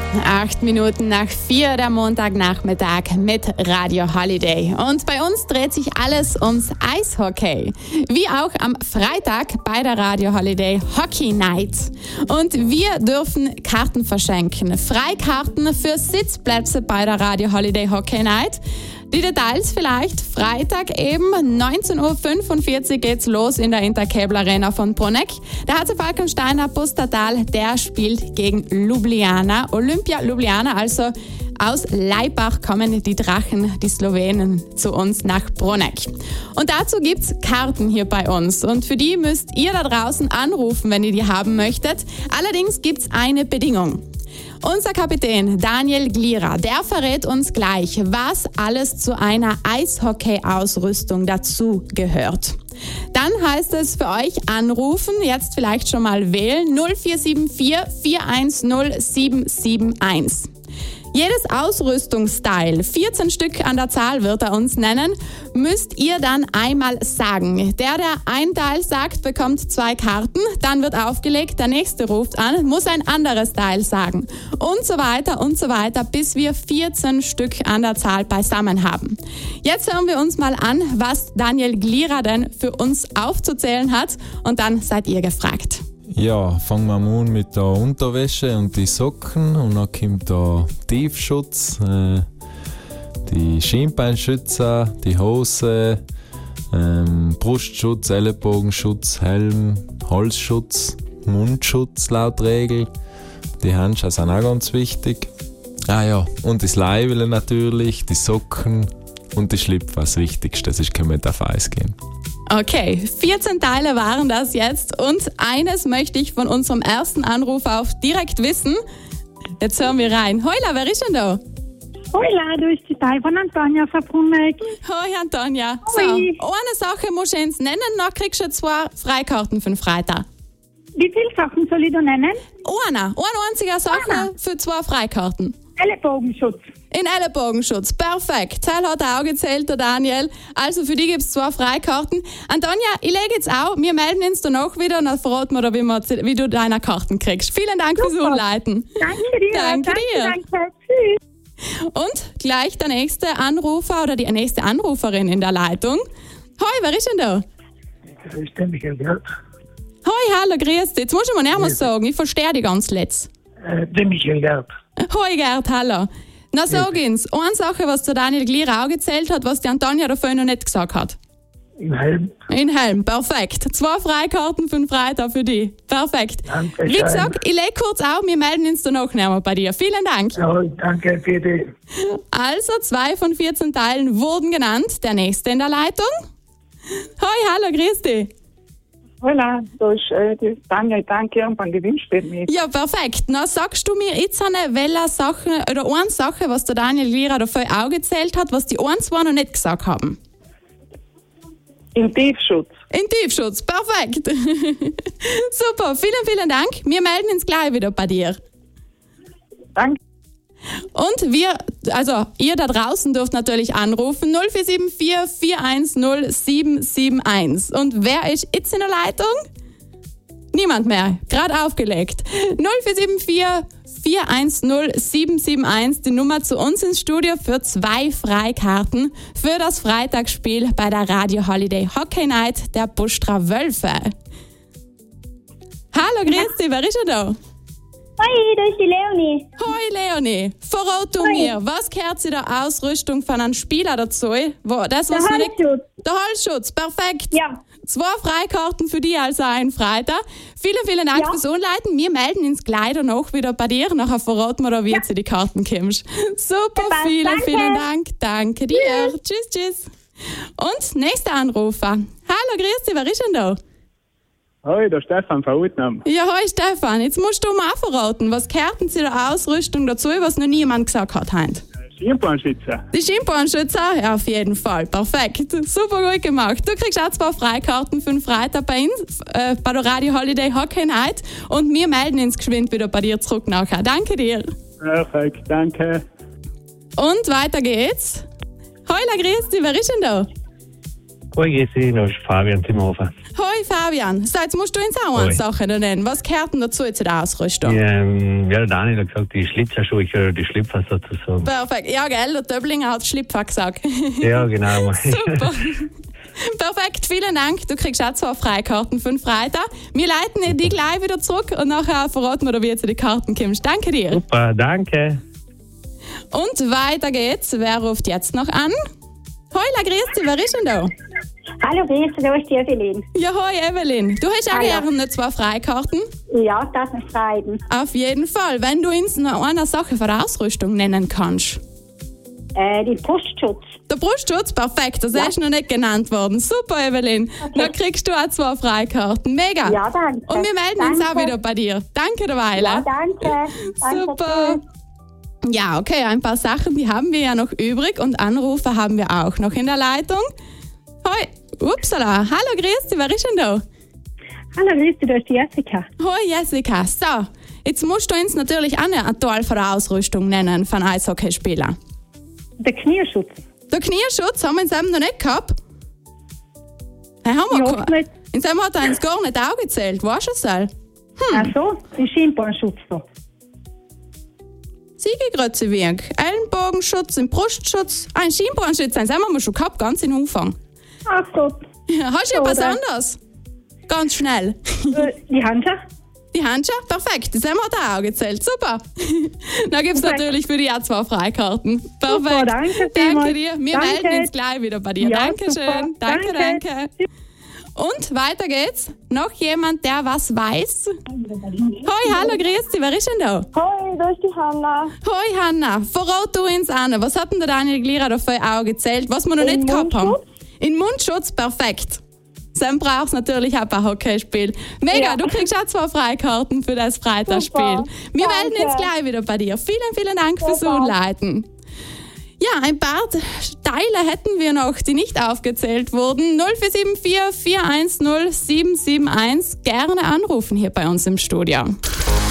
8 Minuten nach 4 der Montagnachmittag mit Radio Holiday. Und bei uns dreht sich alles ums Eishockey. Wie auch am Freitag bei der Radio Holiday Hockey Night. Und wir dürfen Karten verschenken. Freikarten für Sitzplätze bei der Radio Holiday Hockey Night. Die Details vielleicht Freitag eben, 19.45 Uhr geht's los in der Intercable Arena von Bruneck. Der HC Falkensteiner Pustertal, der spielt gegen Ljubljana. Olympia Ljubljana, also aus Laibach kommen die Drachen, die Slowenen, zu uns nach Bruneck. Und dazu gibt's Karten hier bei uns. Und für die müsst ihr da draußen anrufen, wenn ihr die haben möchtet. Allerdings gibt's eine Bedingung. Unser Kapitän Daniel Glira, der verrät uns gleich, was alles zu einer Eishockey-Ausrüstung dazu gehört. Dann heißt es für euch anrufen, jetzt vielleicht schon mal wählen, 0474 410 771. Jedes Ausrüstungsstyle, 14 Stück an der Zahl wird er uns nennen, müsst ihr dann einmal sagen. Der ein Teil sagt, bekommt 2 Karten, dann wird aufgelegt, der nächste ruft an, muss ein anderes Teil sagen. Und so weiter, bis wir 14 Stück an der Zahl beisammen haben. Jetzt hören wir uns mal an, was Daniel Glira denn für uns aufzuzählen hat und dann seid ihr gefragt. Ja, fangen wir mal an mit der Unterwäsche und die Socken und dann kommt der Tiefschutz, die Schienbeinschützer, die Hose, Brustschutz, Ellenbogenschutz, Helm, Halsschutz, Mundschutz laut Regel. Die Handschuhe sind auch ganz wichtig. Ah ja, und das Leibele natürlich, die Socken und die Schlipfer, das Wichtigste, sonst können wir nicht auf Eis gehen. Okay, 14 Teile waren das jetzt und eines möchte ich von unserem ersten Anruf auf direkt wissen. Jetzt hören wir rein. Hola, wer ist denn da? Hola, du bist die Teil von Antonia von Bruneck. Hoi Antonia. Hoi. So, eine Sache musst du uns nennen, dann kriegst du 2 Freikarten für den Freitag. Wie viele Sachen soll ich da nennen? Eine einzige Sache für 2 Freikarten. Ellenbogenschutz. In Ellenbogenschutz, perfekt. Teil hat er auch gezählt, der Daniel. Also für die gibt es 2 Freikarten. Antonia, ich lege jetzt auch, wir melden uns danach wieder und dann verraten wir, wie du deine Karten kriegst. Vielen Dank fürs Umleiten. Danke dir. Danke dir. Danke. Tschüss. Und gleich der nächste Anrufer oder die nächste Anruferin in der Leitung. Hoi, wer ist denn da? Das ist der Michael Gerd. Hoi, hallo, grüß dich. Jetzt musst du mir nicht mehr sagen, ich verstehe dich ganz letzt. Der Michael Gerd. Hoi Gerd, hallo. Na sag uns, eine Sache, was der Daniel Glira auch gezählt hat, was die Antonia davon noch nicht gesagt hat. Im Helm. In Helm, perfekt. 2 Freikarten für den Freitag für dich. Perfekt. Danke, Wie gesagt, ich lege kurz auf, wir melden uns danach noch bei dir. Vielen Dank. Ja, danke für die. Also 2 von 14 Teilen wurden genannt. Der nächste in der Leitung. Hoi, hallo, grüß dich. Hola, da ist die Tanja, danke und beim Gewinnspiel mit. Ja, perfekt. Na, sagst du mir jetzt eine Sache, was der Daniel Glira dafür auch gezählt hat, was die 2 noch nicht gesagt haben? Im Tiefschutz. In Tiefschutz, perfekt. Super, vielen Dank. Wir melden uns gleich wieder bei dir. Danke. Und ihr da draußen dürft natürlich anrufen 0474 410 771. Und wer ist jetzt in der Leitung? Niemand mehr, gerade aufgelegt. 0474 410 771, die Nummer zu uns ins Studio für 2 Freikarten für das Freitagsspiel bei der Radio Holiday Hockey Night der Bustra Wölfe. Hallo, grüß dich, wer ist denn da? Hoi, da ist die Leonie. Hoi Leonie, verrat du mir, was gehört zu der Ausrüstung von einem Spieler dazu? Der Halsschutz. Der Halsschutz, perfekt. Ja. 2 Freikarten für dich, also ein Freitag. Vielen Dank fürs Umleiten. Wir melden uns gleich danach wieder bei dir. Nachher verraten wir, wie du die Karten kommst. Super, vielen Dank. Danke dir. Tschüss. Und nächster Anrufer. Hallo, grüß dich, wer ist denn da? Hoi, der Stefan von Utnam. Ja, hoi Stefan, jetzt musst du mir auch verraten, was gehört denn zu der Ausrüstung dazu, was noch niemand gesagt hat heute? Schienbeinschützer. Die Schienbeinschützer? Ja, auf jeden Fall. Perfekt. Super gut gemacht. Du kriegst auch 2 Freikarten für den Freitag bei uns, bei der Radio Holiday Hockey Night. Und wir melden uns geschwind wieder bei dir zurück nachher. Danke dir. Perfekt, danke. Und weiter geht's. Hola, grüß dich, wer ist denn da? Hoi, grüezi, da ist Fabian Zimmerhofer. Hoi Fabian, so, jetzt musst du uns auch eine Sache nennen. Was gehört denn dazu zu der Ausrüstung? Der Daniel hat gesagt, die Schlitzerschuhe oder die Schlipfer sozusagen. Perfekt, ja gell, der Döblinger hat Schlipfer gesagt. Ja, genau. Super. Perfekt, vielen Dank. Du kriegst auch 2 Freikarten für den Freitag. Wir leiten die gleich wieder zurück und nachher verraten wir, wie du zu den Karten kommst. Danke dir. Super, danke. Und weiter geht's. Wer ruft jetzt noch an? Hoi, grüß dich, wer ist denn da? Hallo, grüß dich, da ist die Evelyn. Ja, hoi Evelyn. Du hast auch gerne 2 Freikarten? Ja, das ist schreiben. Auf jeden Fall. Wenn du uns noch eine Sache für die Ausrüstung nennen kannst. Die Brustschutz. Der Brustschutz, perfekt. Das ist noch nicht genannt worden. Super, Evelyn. Okay. Dann kriegst du auch 2 Freikarten. Mega. Ja, danke. Und wir melden uns auch wieder bei dir. Danke derweil. Ja, danke. Super. Ja, okay, ein paar Sachen, die haben wir ja noch übrig und Anrufe haben wir auch noch in der Leitung. Hoi, upsala. Hallo, grüß dich, wer ist denn da? Hallo, grüß dich, da ist die Jessica. Hoi, Jessica. So, jetzt musst du uns natürlich auch eine Teil von der Ausrüstung nennen von Eishockeyspielern. Der Knieschutz. Der Knieschutz haben wir in seinem noch nicht gehabt. Hey, haben wir Ja, nicht. in seinem hat er uns gar nicht aufgezählt, weißt du das? Ach so, den Schienbeinschutz da. Siegegrötzewirk, Ellenbogenschutz, ein Brustschutz, ein Schienbeinschutz, das haben wir schon gehabt, ganz im Umfang. Ach Gott. Hast du etwas anderes? Ganz schnell. Die Handschuhe? Die Handschuhe? Perfekt, das haben wir da auch gezählt. Super. Dann gibt es natürlich für dich auch 2 Freikarten. Perfekt. Super, danke Danke dir. Wir Danke. melden uns gleich wieder bei dir. Ja, Dankeschön. super. Danke. Und weiter geht's. Noch jemand, der was weiß? Hoi, hallo, grüß dich. Wer ist denn da? Hoi, da ist die Hanna. Hoi, Hanna. Verrat du uns an. Was hat denn der Daniel Glierer dafür auch gezählt, was wir noch nicht gehabt haben? In Mundschutz, perfekt. Dann brauchst du natürlich auch ein Hockeyspiel. Mega, Ja. du kriegst auch 2 Freikarten für das Freitagsspiel. Super. Wir Danke. melden uns gleich wieder bei dir. Vielen Dank fürs Umleiten. Ja, ein paar Teile hätten wir noch, die nicht aufgezählt wurden. 0474 410 771. Gerne anrufen hier bei uns im Studio.